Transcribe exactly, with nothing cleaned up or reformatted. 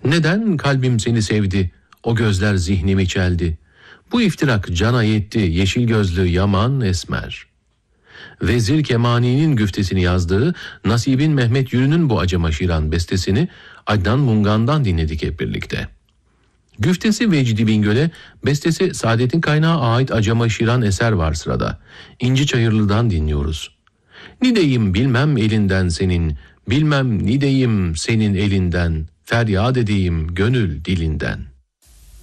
Neden kalbim seni sevdi, o gözler zihnimi çeldi. Bu iftirak cana yetti, yeşil gözlü yaman esmer. Vezir Kemani'nin güftesini yazdığı Nasibin Mehmet Yürü'nün bu acıma şiran bestesini Adnan Mungan'dan dinledik hep birlikte. Güftesi Vecdi Bingöl'e, bestesi Saadet'in Kaynağı'na ait acıma şiran eser var sırada. İnci Çayırlı'dan dinliyoruz. Nideyim bilmem elinden senin, bilmem nideyim senin elinden, feryat edeyim gönül dilinden.